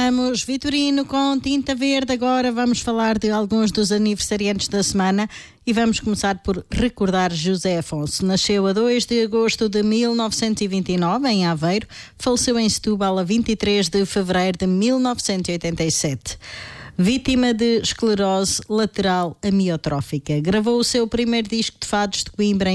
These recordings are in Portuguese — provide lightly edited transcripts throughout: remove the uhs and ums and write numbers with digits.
Vamos, Vitorino, com tinta verde. Agora vamos falar de alguns dos aniversariantes da semana e vamos começar por recordar José Afonso. Nasceu a 2 de agosto de 1929 em Aveiro, faleceu em Setúbal a 23 de fevereiro de 1987. Vítima de esclerose lateral amiotrófica. Gravou o seu primeiro disco de fados de Coimbra em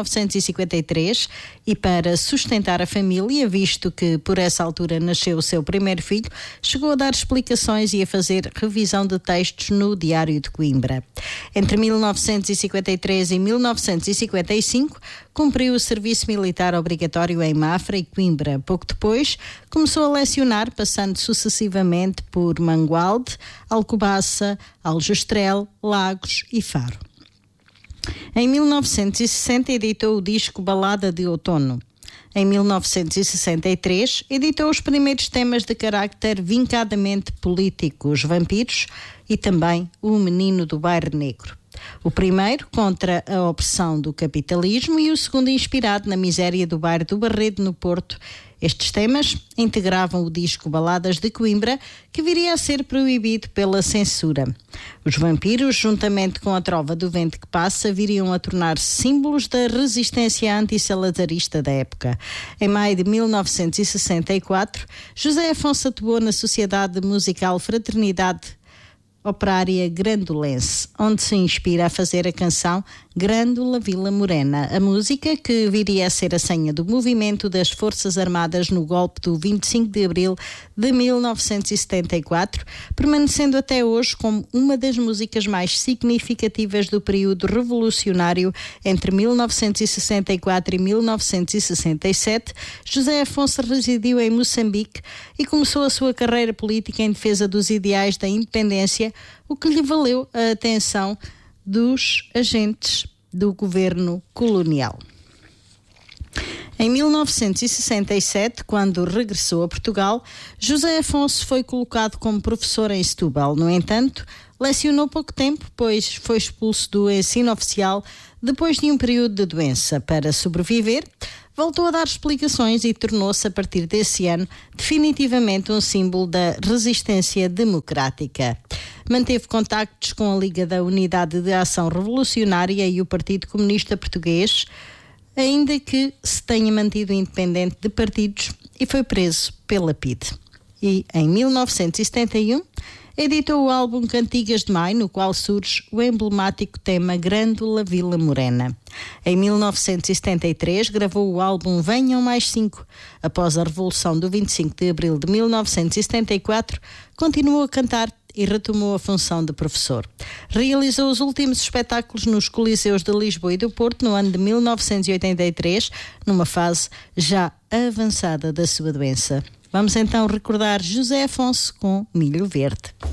1953 e, para sustentar a família, visto que por essa altura nasceu o seu primeiro filho, chegou a dar explicações e a fazer revisão de textos no Diário de Coimbra. Entre 1953 e 1955, cumpriu o serviço militar obrigatório em Mafra e Coimbra. Pouco depois, começou a lecionar, passando sucessivamente por Mangualde, Alcobaça, Aljustrel, Lagos e Faro. Em 1960 editou o disco Balada de Outono. Em 1963 editou os primeiros temas de carácter vincadamente político, Os Vampiros e também O Menino do Bairro Negro. O primeiro contra a opressão do capitalismo e o segundo inspirado na miséria do bairro do Barredo, no Porto. Estes temas integravam o disco Baladas de Coimbra, que viria a ser proibido pela censura. Os Vampiros, juntamente com a Trova do Vento que Passa, viriam a tornar-se símbolos da resistência anti-salazarista da época. Em maio de 1964, José Afonso atuou na Sociedade Musical Fraternidade Operária Grandolense, onde se inspira a fazer a canção Grândola Vila Morena, a música que viria a ser a senha do movimento das Forças Armadas no golpe do 25 de abril de 1974, permanecendo até hoje como uma das músicas mais significativas do período revolucionário entre 1964 e 1967. José Afonso residiu em Moçambique e começou a sua carreira política em defesa dos ideais da independência, o que lhe valeu a atenção dos agentes do governo colonial. Em 1967, quando regressou a Portugal, José Afonso foi colocado como professor em Setúbal. No entanto, lecionou pouco tempo, pois foi expulso do ensino oficial depois de um período de doença. Para sobreviver, voltou a dar explicações e tornou-se, a partir desse ano, definitivamente um símbolo da resistência democrática. Manteve contactos com a Liga da Unidade de Ação Revolucionária e o Partido Comunista Português, ainda que se tenha mantido independente de partidos, e foi preso pela PIDE. E, em 1971, editou o álbum Cantigas de Maio, no qual surge o emblemático tema Grândola Vila Morena. Em 1973, gravou o álbum Venham Mais 5. Após a Revolução do 25 de abril de 1974, continuou a cantar e retomou a função de professor. Realizou os últimos espetáculos nos Coliseus de Lisboa e do Porto no ano de 1983, numa fase já avançada da sua doença. Vamos então recordar José Afonso com Milho Verde.